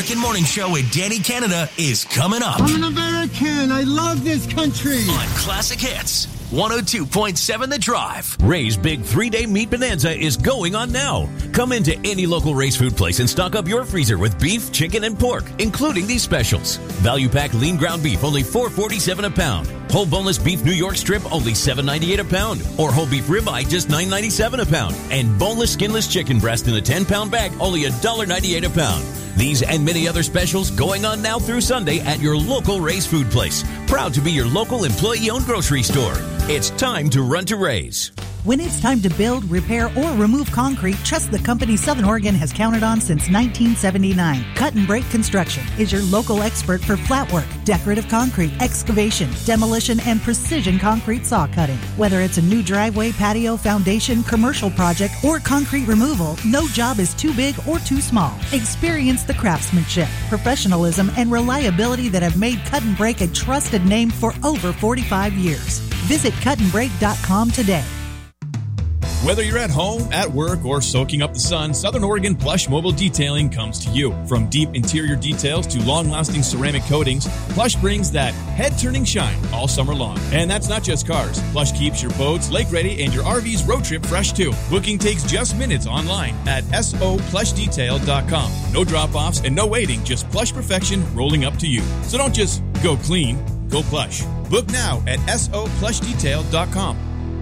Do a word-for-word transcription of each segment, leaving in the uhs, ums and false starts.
Second Morning Show with Danny Canada is coming up. I'm an American. I love this country. On Classic Hits, one oh two point seven The Drive. Ray's big three-day meat bonanza is going on now. Come into any local Ray's food place and stock up your freezer with beef, chicken, and pork, including these specials. Value pack lean ground beef, only four forty-seven a pound. Whole boneless beef New York strip, only seven ninety-eight a pound. Or whole beef ribeye, just nine ninety-seven a pound. And boneless skinless chicken breast in a ten-pound bag, only one ninety-eight a pound. These and many other specials going on now through Sunday at your local Ray's food place. Proud to be your local employee-owned grocery store. It's time to run to Ray's. When it's time to build, repair, or remove concrete, trust the company Southern Oregon has counted on since nineteen seventy-nine. Cut and Break Construction is your local expert for flat work, decorative concrete, excavation, demolition, and precision concrete saw cutting. Whether it's a new driveway, patio, foundation, commercial project, or concrete removal, no job is too big or too small. Experience the craftsmanship, professionalism, and reliability that have made Cut and Break a trusted name for over forty-five years. Visit cut and break dot com today. Whether you're at home, at work, or soaking up the sun, Southern Oregon Plush Mobile Detailing comes to you. From deep interior details to long-lasting ceramic coatings, Plush brings that head-turning shine all summer long. And that's not just cars. Plush keeps your boats lake-ready and your R V's road trip fresh, too. Booking takes just minutes online at S O plush detail dot com. No drop-offs and no waiting, just plush perfection rolling up to you. So don't just go clean, go plush. Book now at S O plush detail dot com.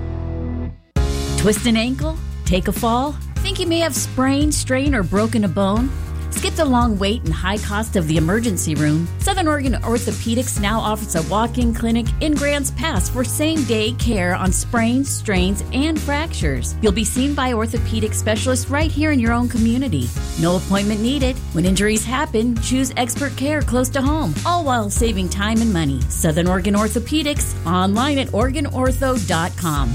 Twist an ankle? Take a fall? Think you may have sprained, strained, or broken a bone? Skip the long wait and high cost of the emergency room. Southern Oregon Orthopedics now offers a walk-in clinic in Grants Pass for same-day care on sprains, strains, and fractures. You'll be seen by orthopedic specialists right here in your own community. No appointment needed. When injuries happen, choose expert care close to home, all while saving time and money. Southern Oregon Orthopedics, online at oregon ortho dot com.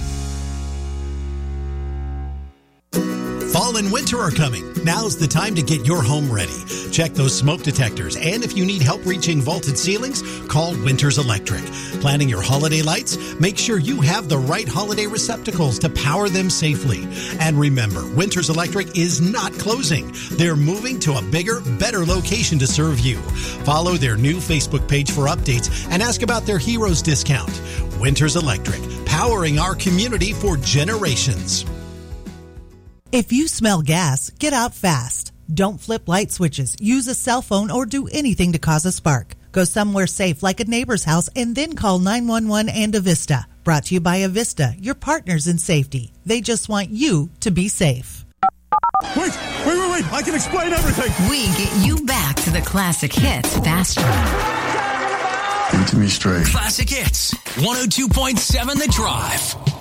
Fall and winter are coming. Now's the time to get your home ready. Check those smoke detectors, and if you need help reaching vaulted ceilings, call Winters Electric. Planning your holiday lights? Make sure you have the right holiday receptacles to power them safely. And remember, Winters Electric is not closing. They're moving to a bigger, better location to serve you. Follow their new Facebook page for updates and ask about their Heroes discount. Winters Electric, powering our community for generations. If you smell gas, get out fast. Don't flip light switches, use a cell phone, or do anything to cause a spark. Go somewhere safe like a neighbor's house and then call nine one one and Avista. Brought to you by Avista, your partners in safety. They just want you to be safe. Wait, wait, wait, wait. I can explain everything. We get you back to the classic hits faster. Get to me straight. Classic Hits, one oh two point seven The Drive.